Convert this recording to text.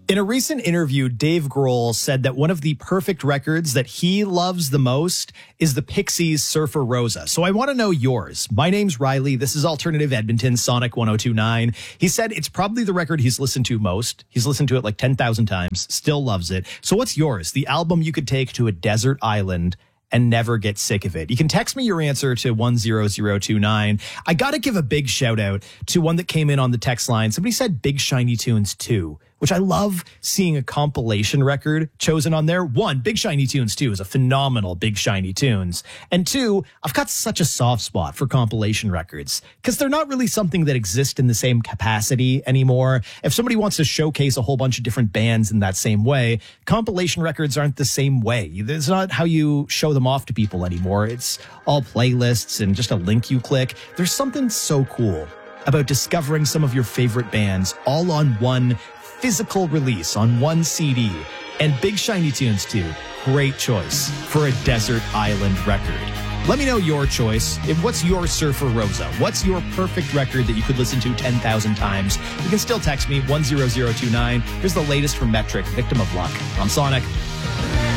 In a recent interview, Dave Grohl said that one of the perfect records that he loves the most is the Pixies' Surfer Rosa. So I want to know yours. My name's Riley. This is Alternative Edmonton, Sonic 102.9. He said it's probably the record he's listened to most. He's listened to it like 10,000 times, still loves it. So what's yours? The album you could take to a desert island and never get sick of it. You can text me your answer to 10029. I got to give a big shout out to one that came in on the text line. Somebody said Big Shiny Tunes 2, which I love seeing a compilation record chosen on there. One, Big Shiny Tunes 2 is a phenomenal Big Shiny Tunes. And two, I've got such a soft spot for compilation records because they're not really something that exist in the same capacity anymore. If somebody wants to showcase a whole bunch of different bands in that same way, compilation records aren't the same way. It's not how you show them off to people anymore. It's all playlists and just a link you click. There's something so cool about discovering some of your favorite bands all on one physical release, on one CD. And Big Shiny Tunes 2, great choice for a desert island record. Let me know your choice. What's your Surfer Rosa? What's your perfect record that you could listen to 10,000 times? You can still text me 10029. Here's the latest from Metric, Victim of Luck on Sonic.